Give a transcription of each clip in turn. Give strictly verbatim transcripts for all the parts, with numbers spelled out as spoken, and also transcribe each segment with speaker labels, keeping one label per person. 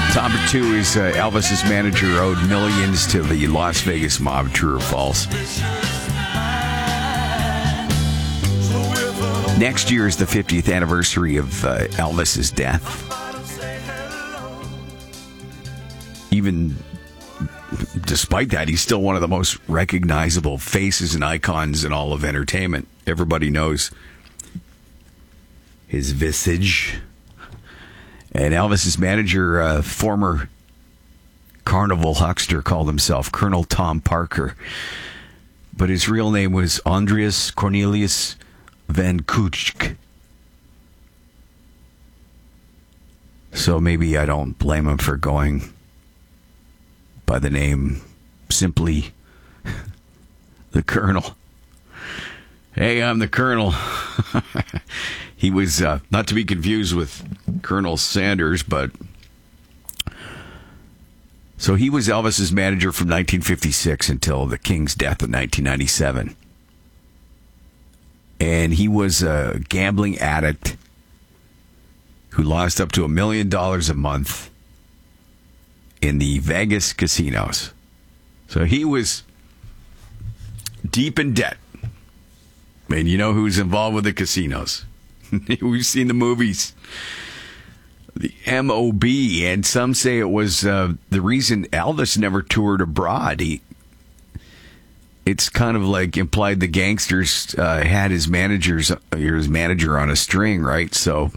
Speaker 1: Number two is uh, Elvis's manager owed millions to the Las Vegas mob. True or false? Next year is the fiftieth anniversary of uh, Elvis's death. Even despite that, he's still one of the most recognizable faces and icons in all of entertainment. Everybody knows his visage. And Elvis's manager, uh, former carnival huckster, called himself Colonel Tom Parker. But his real name was Andreas Cornelius Van Kuchk. So maybe I don't blame him for going by the name simply the Colonel. Hey, I'm the Colonel. He was uh, not to be confused with Colonel Sanders, but so he was Elvis's manager from nineteen fifty-six until the King's death in nineteen ninety-seven. And he was a gambling addict who lost up to a million dollars a month in the Vegas casinos. So he was deep in debt. And you know who's involved with the casinos? We've seen the movies. The M O B, and some say it was uh, the reason Elvis never toured abroad. He, it's kind of like implied the gangsters uh, had his managers, or his manager on a string, right? So,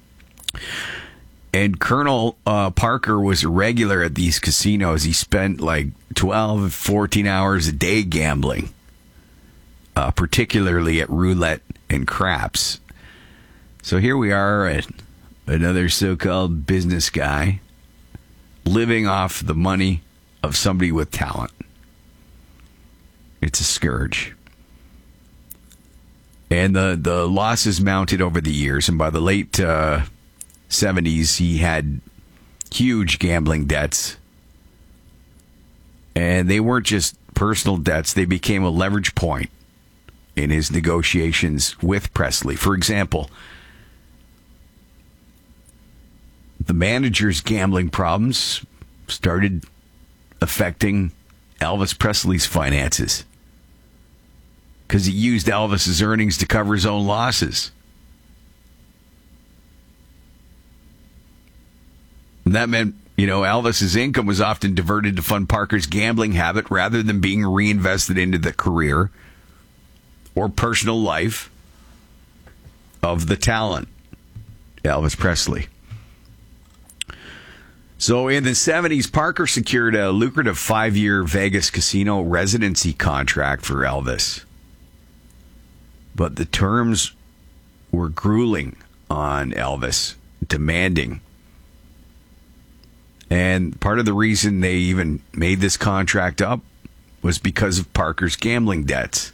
Speaker 1: and Colonel uh, Parker was a regular at these casinos. He spent like twelve, fourteen hours a day gambling, uh, particularly at roulette and craps. So here we are at another so-called business guy living off the money of somebody with talent. It's a scourge. And the, the losses mounted over the years. And by the late uh, seventies, he had huge gambling debts. And they weren't just personal debts. They became a leverage point in his negotiations with Presley. For example, the manager's gambling problems started affecting Elvis Presley's finances because he used Elvis's earnings to cover his own losses. And that meant, you know, Elvis's income was often diverted to fund Parker's gambling habit rather than being reinvested into the career or personal life of the talent, Elvis Presley. So in the seventies, Parker secured a lucrative five-year Vegas casino residency contract for Elvis. But the terms were grueling on Elvis, demanding. And part of the reason they even made this contract up was because of Parker's gambling debts.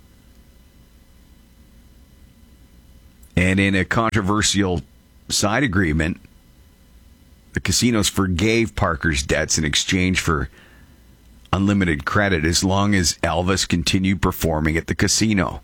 Speaker 1: And in a controversial side agreement, the casinos forgave Parker's debts in exchange for unlimited credit as long as Elvis continued performing at the casino.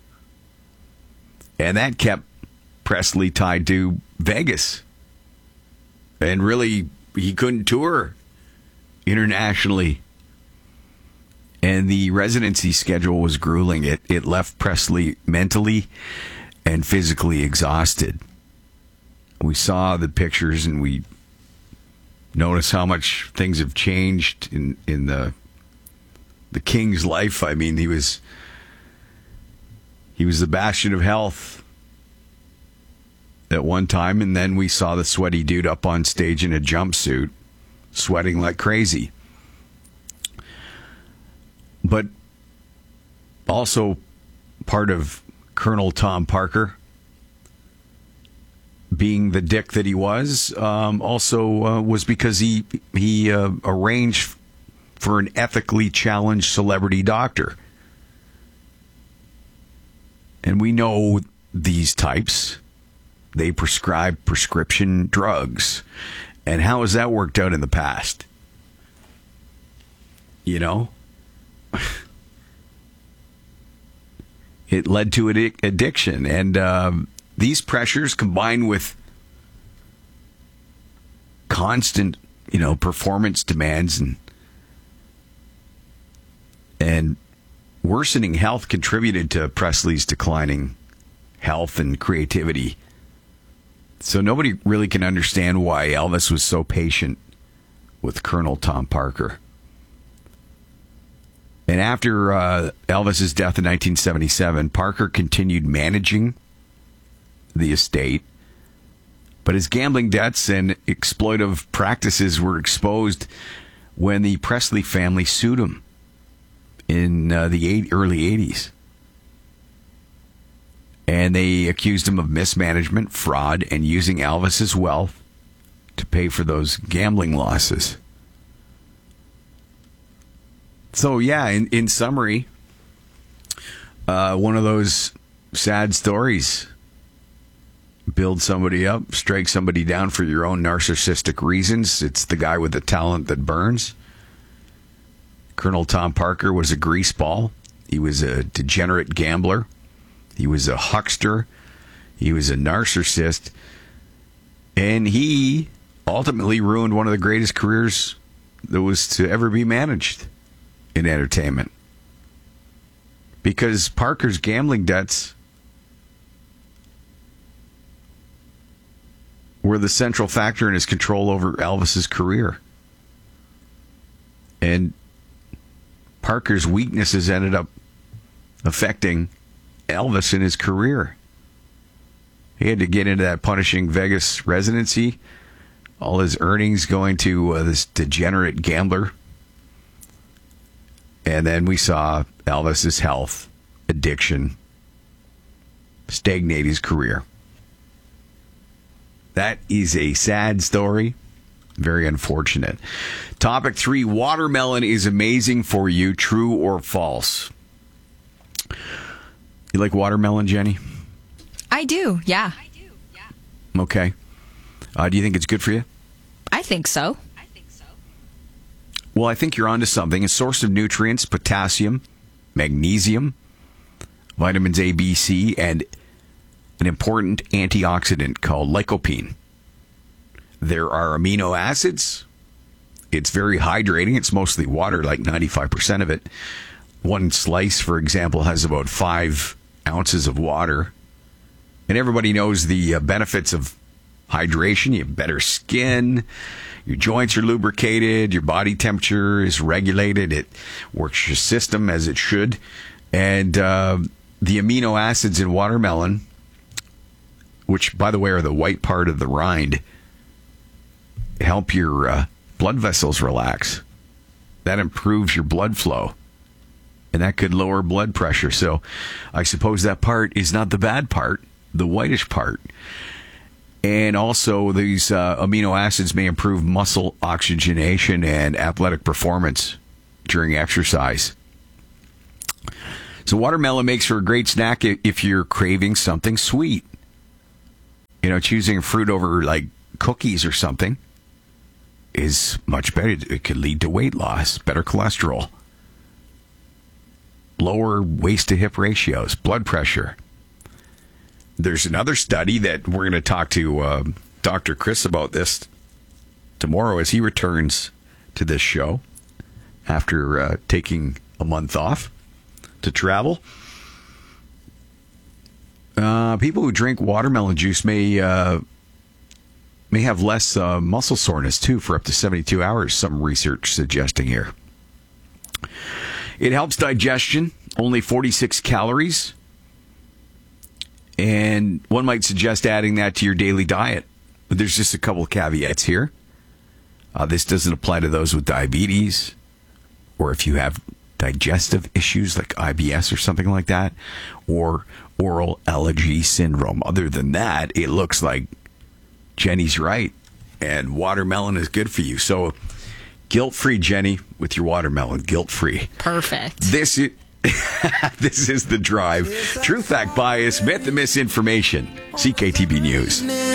Speaker 1: And that kept Presley tied to Vegas. And really, he couldn't tour internationally. And the residency schedule was grueling. It, it left Presley mentally and physically exhausted. We saw the pictures and we notice how much things have changed in, in the the King's life. I mean, he was he was the bastion of health at one time, and then we saw the sweaty dude up on stage in a jumpsuit, sweating like crazy. But also part of Colonel Tom Parker being the dick that he was, um, also uh, was because he he uh, arranged for an ethically challenged celebrity doctor. And we know these types. They prescribe prescription drugs. And how has that worked out in the past? You know? It led to addic- addiction. And um, these pressures, combined with constant you know, performance demands and and worsening health contributed to Presley's declining health and creativity. So nobody really can understand why Elvis was so patient with Colonel Tom Parker. And after uh, Elvis's death in nineteen seventy-seven, Parker continued managing the estate, but his gambling debts and exploitive practices were exposed when the Presley family sued him in uh, the eight, early eighties. And they accused him of mismanagement, fraud, and using Elvis's wealth to pay for those gambling losses. So, yeah, in, in summary, uh, one of those sad stories. Build somebody up, strike somebody down for your own narcissistic reasons. It's the guy with the talent that burns. Colonel Tom Parker was a greaseball. He was a degenerate gambler. He was a huckster. He was a narcissist. And he ultimately ruined one of the greatest careers that was to ever be managed in entertainment. Because Parker's gambling debts were the central factor in his control over Elvis's career. And Parker's weaknesses ended up affecting Elvis in his career. He had to get into that punishing Vegas residency, all his earnings going to uh, this degenerate gambler. And then we saw Elvis's health, addiction, stagnate his career. That is a sad story. Very unfortunate. Topic three, watermelon is amazing for you, true or false? You like watermelon, Jenny?
Speaker 2: I do, yeah.
Speaker 1: Okay. Uh, do you think it's good for you?
Speaker 2: I think so.
Speaker 1: Well, I think you're onto something. A source of nutrients, potassium, magnesium, vitamins A, B, C, and an important antioxidant called lycopene. There are amino acids. It's very hydrating. It's mostly water, like ninety-five percent of it. One slice, for example, has about five ounces of water. And everybody knows the uh, benefits of hydration. You have better skin. Your joints are lubricated. Your body temperature is regulated. It works your system as it should. And uh, the amino acids in watermelon, which, by the way, are the white part of the rind, help your uh, blood vessels relax. That improves your blood flow. And that could lower blood pressure. So I suppose that part is not the bad part, the whitish part. And also these uh, amino acids may improve muscle oxygenation and athletic performance during exercise. So watermelon makes for a great snack if you're craving something sweet. You know, choosing fruit over like cookies or something is much better. It could lead to weight loss, better cholesterol, lower waist to hip ratios, blood pressure. There's another study that we're going to talk to uh, Doctor Chris about this tomorrow as he returns to this show after uh, taking a month off to travel. Uh, people who drink watermelon juice may uh, may have less uh, muscle soreness, too, for up to seventy-two hours, some research suggesting here. It helps digestion, only forty-six calories. And one might suggest adding that to your daily diet. But there's just a couple of caveats here. Uh, this doesn't apply to those with diabetes or if you have digestive issues like I B S or something like that, or oral allergy syndrome. Other than that, it looks like Jenny's right, and watermelon is good for you. So guilt-free, Jenny, with your watermelon. Guilt-free.
Speaker 2: Perfect.
Speaker 1: This is... This is The Drive. True fact, bias, myth, and misinformation. C K T B News.